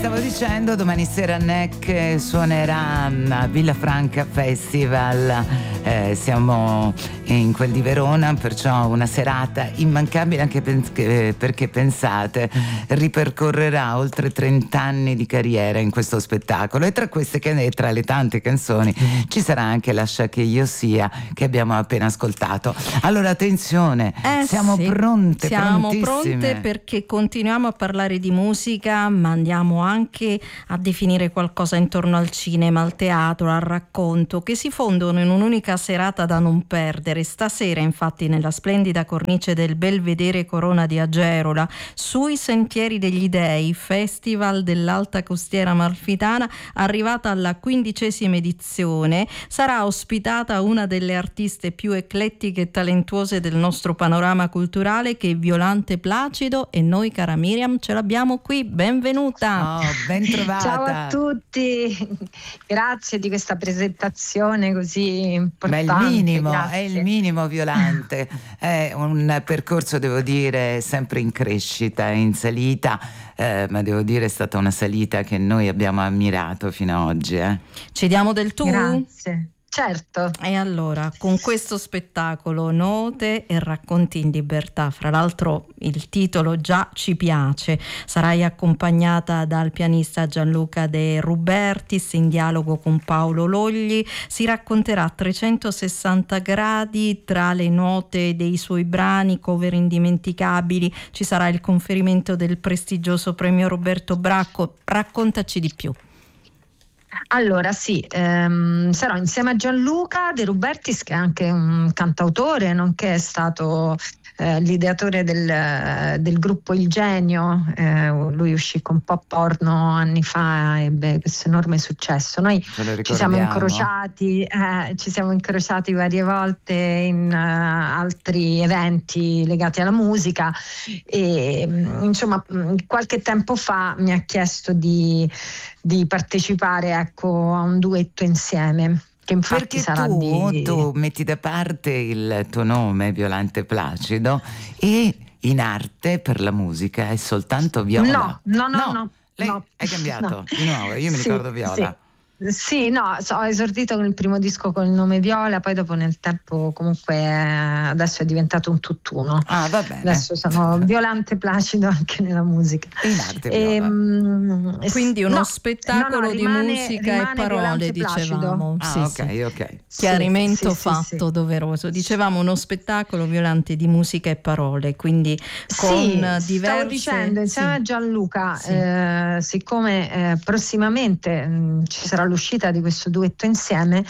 stavo dicendo, domani sera NEC suonerà a Villafranca Festival, siamo in quel di Verona, perciò una serata immancabile, anche perché pensate, ripercorrerà oltre 30 anni di carriera in questo spettacolo, e tra le tante canzoni ci sarà anche Lascia che io sia, che abbiamo appena ascoltato. Allora attenzione, siamo pronte, pronte, perché continuiamo a parlare di musica, ma andiamo anche a definire qualcosa intorno al cinema, al teatro, al racconto, che si fondono in un'unica serata da non perdere. Stasera, infatti, nella splendida cornice del Belvedere Corona di Agerola, Sui sentieri degli dei, Festival dell'Alta Costiera Amalfitana, arrivata alla 15ª edizione, sarà ospitata una delle artiste più eclettiche e talentuose del nostro panorama culturale, che è Violante Placido, e noi, cara Miriam, ce l'abbiamo qui. Benvenuta. Ben trovata. Ciao a tutti, grazie di questa presentazione così importante. È il minimo, Violante. È un percorso, devo dire, sempre in crescita, in salita, ma devo dire è stata una salita che noi abbiamo ammirato fino ad oggi. Ci diamo del tu? Grazie. Certo. E allora, con questo spettacolo, Note e racconti in libertà, fra l'altro il titolo già ci piace, sarai accompagnata dal pianista Gianluca De Rubertis in dialogo con Paolo Logli. Si racconterà a 360 gradi tra le note dei suoi brani, cover indimenticabili. Ci sarà il conferimento del prestigioso premio Roberto Bracco. Raccontaci di più. Allora sì, sarò insieme a Gianluca De Rubertis, che è anche un cantautore, nonché è stato l'ideatore del gruppo Il Genio. Lui uscì con Pop Porno anni fa, ebbe questo enorme successo. Noi ci siamo incrociati varie volte in altri eventi legati alla musica, e insomma qualche tempo fa mi ha chiesto di partecipare, ecco, a un duetto insieme, che infatti perché sarà tu metti da parte il tuo nome, Violante Placido, e in arte per la musica è soltanto Viola. No. Lei hai cambiato di nuovo, io mi ricordo Viola. Sì, no, ho esordito con il primo disco con il nome Viola, poi dopo nel tempo comunque adesso è diventato un tutt'uno. Ah, va bene. Adesso sono Violante Placido anche nella musica. In arte Viola. Quindi uno spettacolo di musica e parole, dicevamo. Ok. Chiarimento fatto, doveroso. Dicevamo uno spettacolo, Violante, di musica e parole, quindi con diverse... Stavo dicendo, insieme a Gianluca, siccome prossimamente ci sarà l'uscita di questo duetto insieme,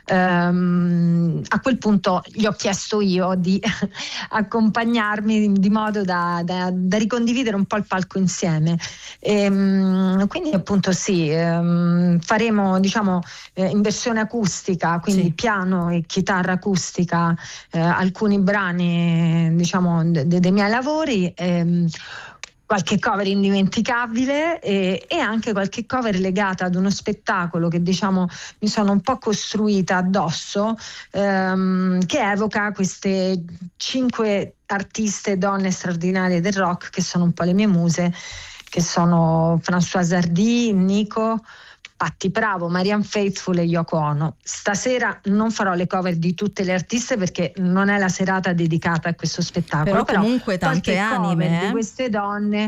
a quel punto gli ho chiesto io di accompagnarmi di modo da ricondividere un po' il palco insieme, quindi appunto faremo, diciamo, in versione acustica, quindi piano e chitarra acustica, alcuni brani, diciamo, dei miei lavori, qualche cover indimenticabile e anche qualche cover legata ad uno spettacolo che, diciamo, mi sono un po' costruita addosso, che evoca queste 5 artiste donne straordinarie del rock, che sono un po' le mie muse, che sono Françoise Hardy, Nico, Patti Bravo, Marianne Faithfull e Yoko Ono. Stasera non farò le cover di tutte le artiste perché non è la serata dedicata a questo spettacolo, però comunque tante anime di queste donne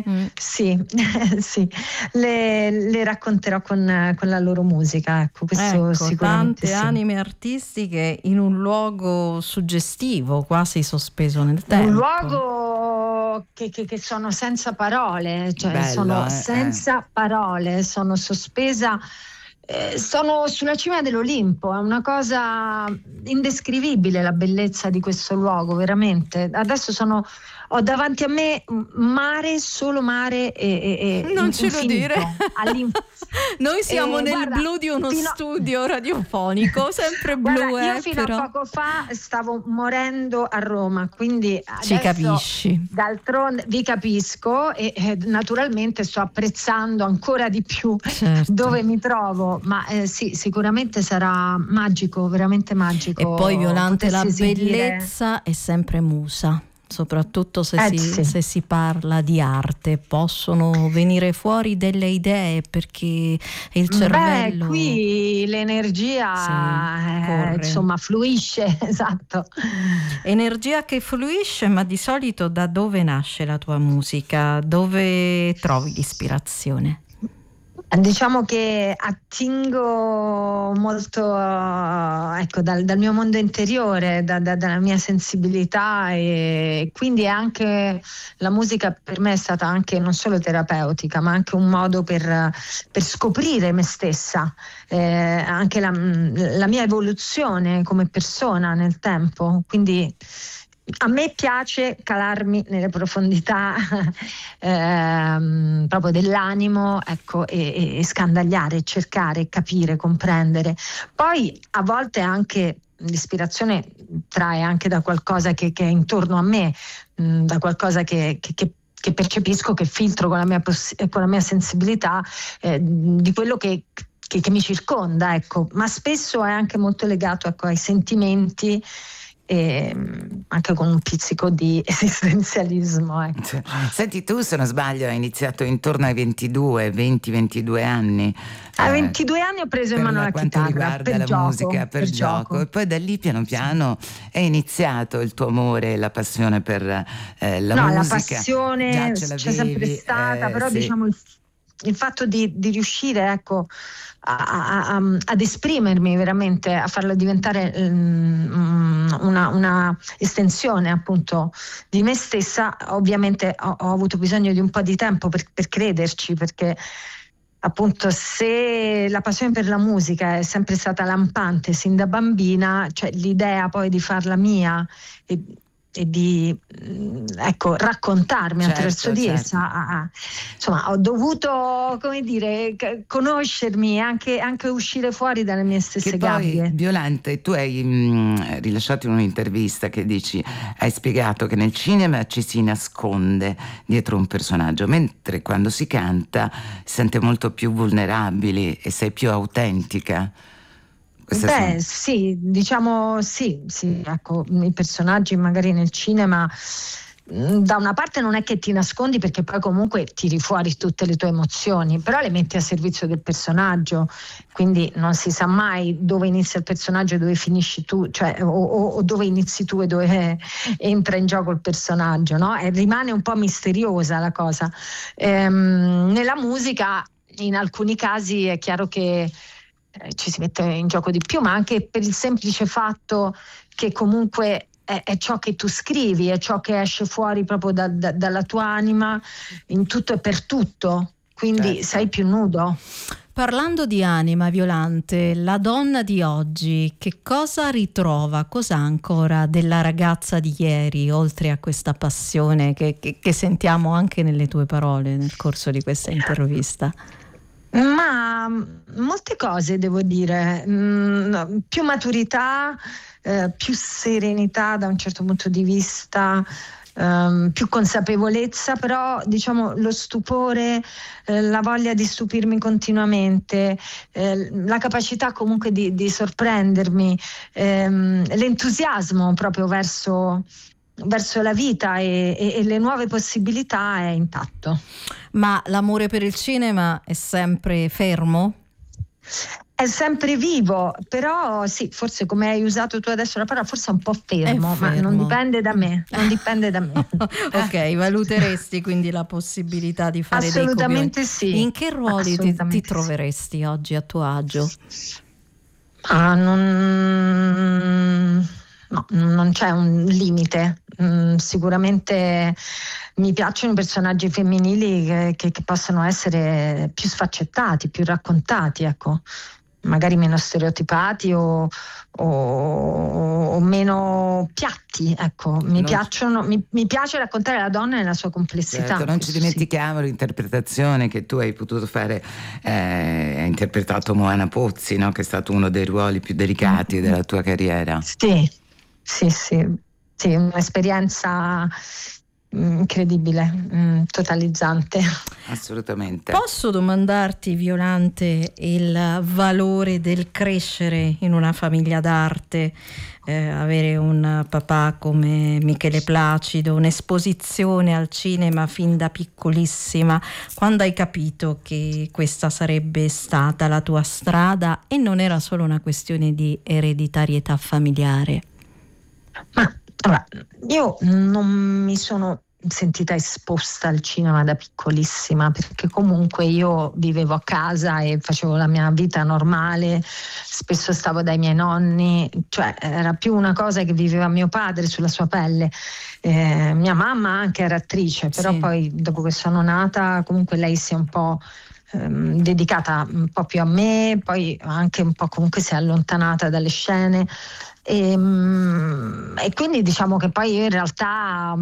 le racconterò con la loro musica, ecco, questo sicuramente. Tante anime artistiche in un luogo suggestivo, quasi sospeso nel tempo, un luogo che sono senza parole, cioè bello, sono senza parole, sono sospesa, sono sulla cima dell'Olimpo, è una cosa indescrivibile la bellezza di questo luogo, veramente. Adesso ho davanti a me mare, solo mare e non ce lo dire. Noi siamo nel guarda, blu di uno studio radiofonico, sempre blu. Guarda, io fino a poco fa stavo morendo a Roma, quindi ci capisci. D'altronde vi capisco e naturalmente sto apprezzando ancora di più dove mi trovo, ma sì, sicuramente sarà magico, veramente magico. E poi, Violante, la bellezza è sempre musa. soprattutto se si parla di arte, possono venire fuori delle idee perché il cervello... qui l'energia insomma fluisce, esatto. Energia che fluisce, ma di solito da dove nasce la tua musica? Dove trovi l'ispirazione? Diciamo che attingo molto dal mio mondo interiore, dalla mia sensibilità, e quindi anche la musica per me è stata anche non solo terapeutica, ma anche un modo per scoprire me stessa, anche la mia evoluzione come persona nel tempo. Quindi a me piace calarmi nelle profondità proprio dell'animo, ecco, e scandagliare, cercare, capire, comprendere. Poi a volte anche l'ispirazione trae anche da qualcosa che è intorno a me, da qualcosa che percepisco, che filtro con la mia sensibilità, di quello che mi circonda, ecco. Ma spesso è anche molto legato, ecco, ai sentimenti, e anche con un pizzico di esistenzialismo, ecco. Senti, tu, se non sbaglio, hai iniziato intorno ai 20-22 anni. A 22 anni ho preso in mano la chitarra, riguarda per la gioco, musica, per gioco. E poi da lì piano piano è iniziato il tuo amore e la passione per la musica. La passione c'è sempre stata, però diciamo il fatto di riuscire, ecco, ad esprimermi veramente, a farla diventare una estensione appunto di me stessa. Ovviamente ho avuto bisogno di un po' di tempo per crederci, perché appunto, se la passione per la musica è sempre stata lampante sin da bambina, cioè l'idea poi di farla mia e di raccontarmi attraverso di essa, insomma, ho dovuto, come dire, conoscermi, anche uscire fuori dalle mie stesse gabbie. Poi, Violante, tu hai rilasciato in un'intervista che hai spiegato che nel cinema ci si nasconde dietro un personaggio, mentre quando si canta si sente molto più vulnerabili e sei più autentica. Sì, diciamo sì, ecco, i personaggi magari nel cinema, da una parte non è che ti nascondi, perché poi comunque tiri fuori tutte le tue emozioni, però le metti a servizio del personaggio, quindi non si sa mai dove inizia il personaggio e dove finisci tu, cioè o dove inizi tu e dove entra in gioco il personaggio, no? E rimane un po' misteriosa la cosa. Nella musica, in alcuni casi è chiaro che ci si mette in gioco di più, ma anche per il semplice fatto che comunque è ciò che tu scrivi, è ciò che esce fuori proprio dalla tua anima, in tutto e per tutto, quindi sei più nudo. Parlando di anima, Violante, la donna di oggi che cosa ritrova, cosa ancora della ragazza di ieri, oltre a questa passione che sentiamo anche nelle tue parole nel corso di questa intervista? Ma molte cose, devo dire, più maturità, più serenità da un certo punto di vista, più consapevolezza, però diciamo lo stupore, la voglia di stupirmi continuamente, la capacità comunque di sorprendermi, l'entusiasmo proprio verso la vita e le nuove possibilità è intatto. Ma l'amore per il cinema è sempre fermo? È sempre vivo, però sì, forse come hai usato tu adesso la parola, forse è un po' fermo, ma non dipende da me, Ok, valuteresti quindi la possibilità di fare assolutamente dei sì. In che ruoli ti troveresti oggi a tuo agio? Non c'è un limite. Sicuramente mi piacciono i personaggi femminili che possano essere più sfaccettati, più raccontati, ecco, magari meno stereotipati o meno piatti, ecco. Mi piace raccontare la donna nella sua complessità. Certo, non ci dimentichiamo l'interpretazione che tu hai potuto fare, hai interpretato Moana Pozzi, no? Che è stato uno dei ruoli più delicati della tua carriera. Sì, un'esperienza incredibile, totalizzante. Assolutamente. Posso domandarti, Violante, il valore del crescere in una famiglia d'arte, avere un papà come Michele Placido, un'esposizione al cinema fin da piccolissima? Quando hai capito che questa sarebbe stata la tua strada e non era solo una questione di ereditarietà familiare? Ma allora, io non mi sono sentita esposta al cinema da piccolissima, perché comunque io vivevo a casa e facevo la mia vita normale, spesso stavo dai miei nonni, cioè era più una cosa che viveva mio padre sulla sua pelle. Mia mamma anche era attrice, però Sì. poi dopo che sono nata comunque lei si è un po' dedicata un po' più a me, poi anche un po' comunque si è allontanata dalle scene. E quindi diciamo che poi io in realtà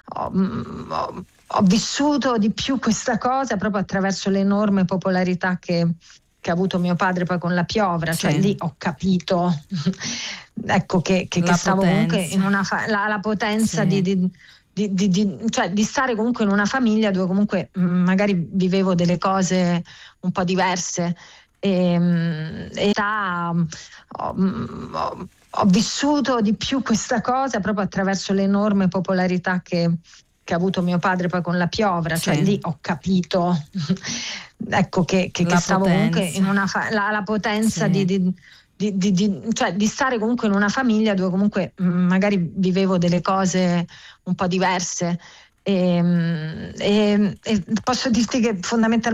ho vissuto di più questa cosa proprio attraverso l'enorme popolarità che ha avuto mio padre poi con La Piovra, cioè lì ho capito ecco che stavo comunque in una la potenza cioè di stare comunque in una famiglia dove comunque magari vivevo delle cose un po' diverse ho vissuto di più questa cosa proprio attraverso l'enorme popolarità che ha avuto mio padre poi con La Piovra, cioè lì ho capito ecco che stavo comunque in una la potenza cioè di stare comunque in una famiglia dove comunque magari vivevo delle cose un po' diverse e posso dirti che fondamentalmente